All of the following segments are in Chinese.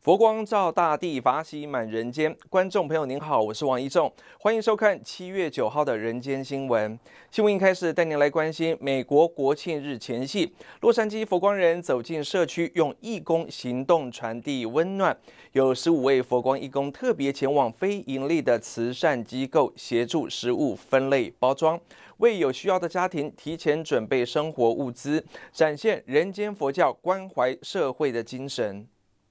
佛光照大地，法喜满人间。观众朋友您好，我是王一仲，欢迎收看7月9号的人间新闻。新闻一开始带您来关心美国国庆日前夕，洛杉矶佛光人走进社区，用义工行动传递温暖。有15位佛光义工特别前往非营利的慈善机构，协助食物分类包装，为有需要的家庭提前准备生活物资，展现人间佛教关怀社会的精神。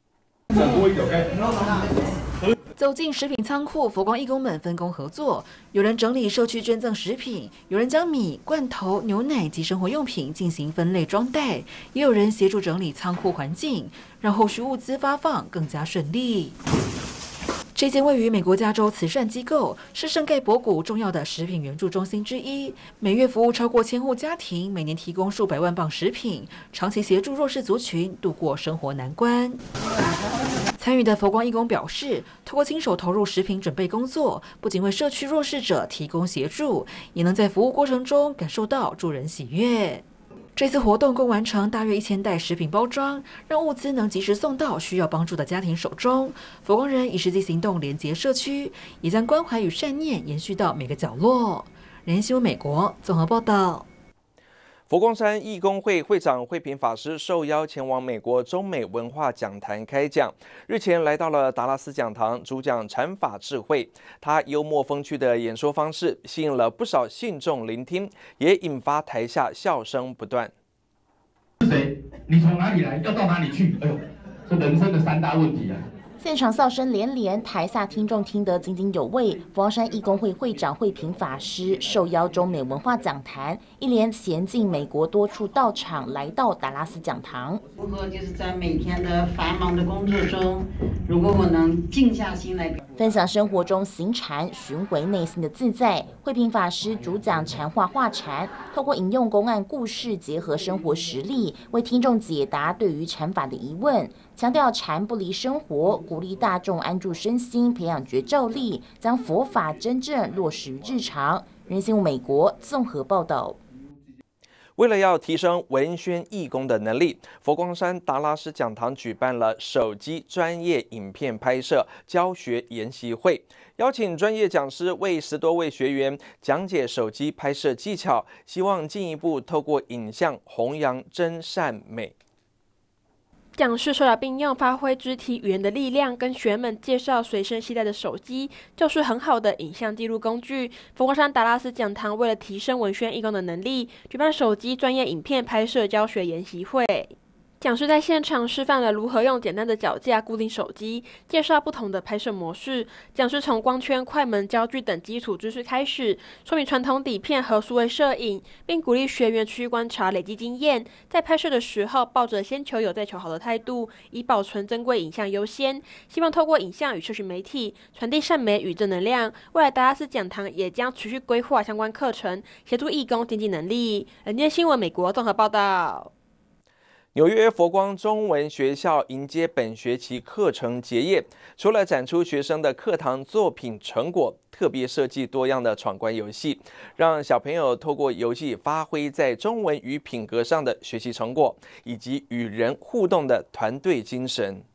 走进食品仓库，佛光义工们分工合作，有人整理社区捐赠食品，有人将米、罐头、牛奶及生活用品进行分类装袋，也有人协助整理仓库环境，让后续物资发放更加顺利。这间位于美国加州慈善机构是圣盖博谷重要的食品援助中心之一，每月服务超过1000户家庭，每年提供数百万磅食品，长期协助弱势族群度过生活难关。参与的佛光义工表示，透过亲手投入食品准备工作，不仅为社区弱势者提供协助，也能在服务过程中感受到助人喜悦。这次活动共完成大约1000袋食品包装，让物资能及时送到需要帮助的家庭手中。佛光人以实际行动连结社区，也将关怀与善念延续到每个角落。人间新闻美国综合报道。 佛光山义工会会长慧平法师受邀前往美国中美文化讲坛开讲，日前来到了达拉斯讲堂，主讲禅法智慧。他幽默风趣的演说方式吸引了不少信众聆听，也引发台下笑声不断。 是谁？你从哪里来？要到哪里去？哎呦，这人生的3大问题啊！ 现场笑声连连，台下听众听得津津有味。佛光山义工会会长慧平法师受邀中美文化讲坛，一连前进美国多处道场，来到达拉斯讲堂。 如何就是在每天的繁忙的工作中，如果我能静下心来， 分享生活中行禅，寻回内心的自在。慧平法师主讲禅话化禅，透过引用公案故事，结合生活实例，为听众解答对于禅法的疑问。强调禅不离生活，鼓励大众安住身心，培养觉照力，将佛法真正落实于日常。人新闻美国综合报道。 为了要提升文宣义工的能力，佛光山达拉斯讲堂举办了手机专业影片拍摄教学研习会，邀请专业讲师为10多位学员讲解手机拍摄技巧，希望进一步透过影像弘扬真善美。 讲师手脚并用，发挥肢体语言的力量，跟学员们介绍随身携带的手机就是很好的影像记录工具。佛光山达拉斯讲堂为了提升文宣义工的能力，举办手机专业影片拍摄教学研习会。讲师在现场示范了如何用简单的脚架固定手机，介绍不同的拍摄模式。讲师从光圈、快门、焦距等基础知识开始，说明传统底片和数位摄影，并鼓励学员去观察、累积经验，在拍摄的时候抱着先求有再求好的态度，以保存珍贵影像优先。希望透过影像与社群媒体传递善美与正能量。未来达拉斯讲堂也将持续规划相关课程，协助义工经济能力。人间新闻美国综合报道。 纽约佛光中文学校迎接本学期课程结业，除了展出学生的课堂作品成果，特别设计多样的闯关游戏，让小朋友透过游戏发挥在中文与品格上的学习成果，以及与人互动的团队精神。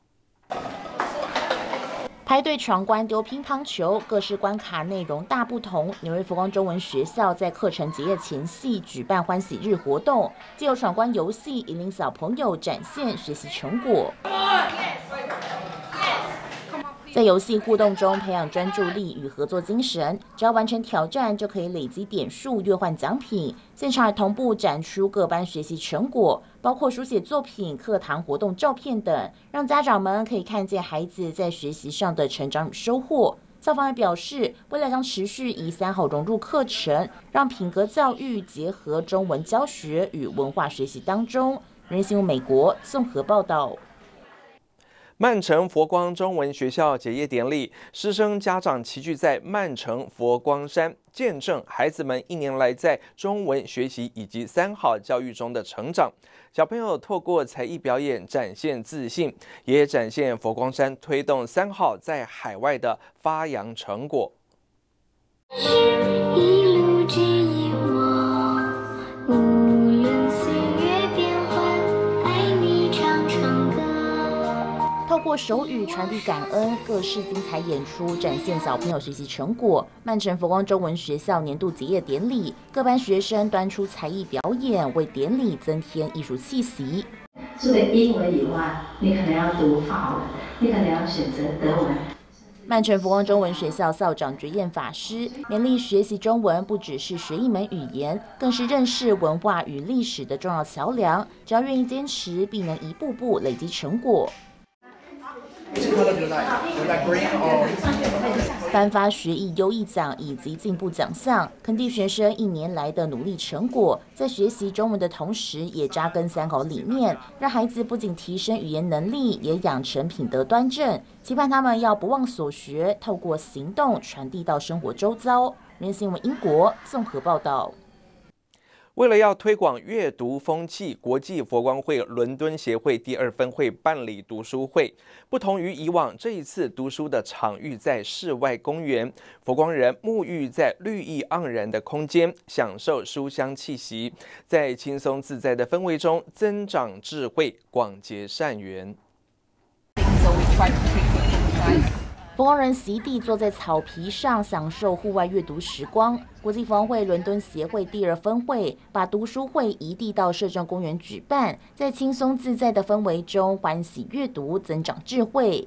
排队闯关丢乒乓球，各式关卡内容大不同。纽约佛光中文学校在课程结业前夕举办欢喜日活动，藉由闯关游戏引领小朋友展现学习成果。在游戏互动中培养专注力与合作精神，只要完成挑战就可以累积点数兑换奖品。现场同步展出各班学习成果，包括书写作品、课堂活动照片等，让家长们可以看见孩子在学习上的成长与收获。校方也表示，未来将持续以3好融入课程，让品格教育结合中文教学与文化学习当中。人新闻美国综合报道。 曼城佛光中文学校结业典礼，师生家长齐聚在曼城佛光山，见证孩子们1年来在中文学习以及3好教育中的成长。小朋友透过才艺表演展现自信，也展现佛光山推动3好在海外的发扬成果。 一路指引我，无论岁月变幻，爱你唱唱歌。 透过过手语传递感恩，各式精彩演出展现小朋友学习成果。曼城佛光中文学校年度结业典礼，各班学生端出才艺表演，为典礼增添艺术气息。 除了英文以外，你可能要读法文，你可能要选择德文。 曼城佛光中文学校校长觉彦法师勉励学习中文不只是学一门语言，更是认识文化与历史的重要桥梁。只要愿意坚持，必能一步步累积成果。颁发学艺优异奖以及进步奖项，肯定学生1年来的努力成果。在学习中文的同时，也扎根3好理念，让孩子不仅提升语言能力，也养成品德端正。期盼他们要不忘所学，透过行动传递到生活周遭。人新闻英国综合报道。 为了要推广阅读风气，国际佛光会伦敦协会第2分会办理读书会。不同于以往，这一次读书的场域在室外公园，佛光人沐浴在绿意盎然的空间，享受书香气息，在轻松自在的氛围中增长智慧，广结善缘。 佛光人席地坐在草皮上，享受户外阅读时光。国际佛光会伦敦协会第2分会把读书会移地到摄政公园举办，在轻松自在的氛围中欢喜阅读，增长智慧。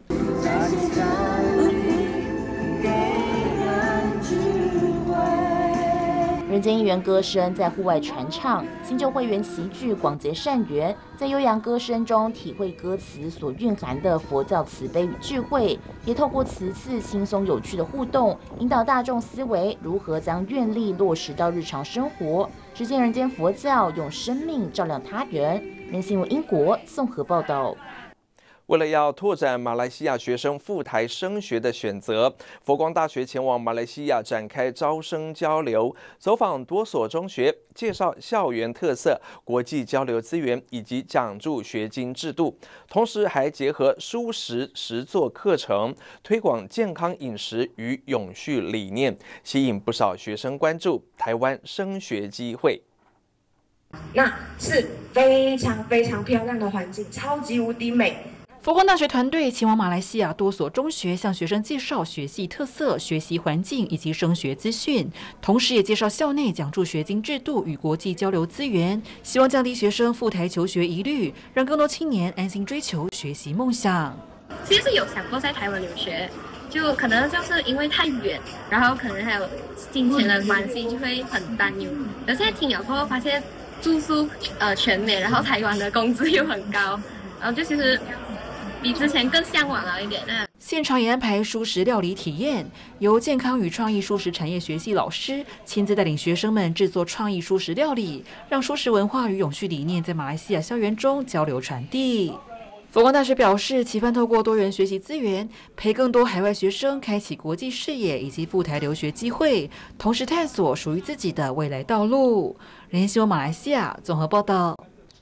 人间一员歌声在户外传唱，新旧会员齐聚，广结善缘。在悠扬歌声中，体会歌词所蕴含的佛教慈悲与智慧，也透过词次轻松有趣的互动，引导大众思维如何将愿力落实到日常生活，实践人间佛教，用生命照亮他人。人新闻英国综合报道。 为了要拓展马来西亚学生赴台升学的选择，佛光大学前往马来西亚展开招生交流，走访多所中学，介绍校园特色、国际交流资源以及奖助学金制度，同时还结合蔬食实作课程，推广健康饮食与永续理念，吸引不少学生关注台湾升学机会。 那是非常非常漂亮的环境，超级无敌美。 佛光大学团队前往马来西亚多所中学，向学生介绍学系特色、学习环境以及升学资讯，同时也介绍校内奖助学金制度与国际交流资源，希望降低学生赴台求学疑虑，让更多青年安心追求学习梦想。 其实有想过在台湾留学，就可能就是因为太远，然后可能还有金钱的关系，就会很担忧。而现在听了过后，发现住宿全免，然后台湾的工资又很高，然后就其实比之前更向往了一点。 现场也安排蔬食料理体验，由健康与创意蔬食产业学系老师亲自带领学生们制作创意蔬食料理，让蔬食文化与永续理念在马来西亚校园中交流传递。佛光大学表示，期盼透过多元学习资源，陪更多海外学生开启国际视野以及赴台留学机会，同时探索属于自己的未来道路。人间新闻马来西亚综合报道。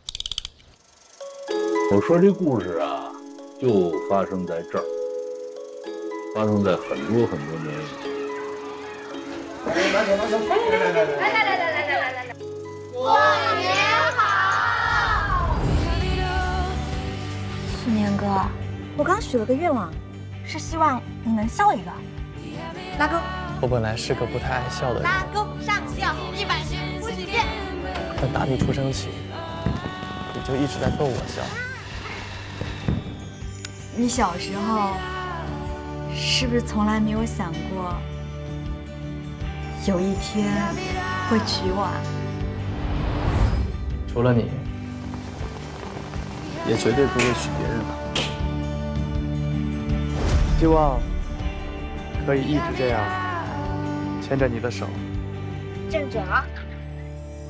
我说这故事啊，就发生在这儿，发生在很多很多年以前。 来，过年好！ 去年哥，我刚许了个愿望，是希望你能笑一个。拉钩。 我本来是个不太爱笑的人。 拉钩上吊100遍50遍。 但打你出生起，你就一直在逗我笑。 你小时候是不是从来没有想过，有一天会娶我啊？ 除了你，也绝对不会娶别人的。希望可以一直这样牵着你的手。 正着。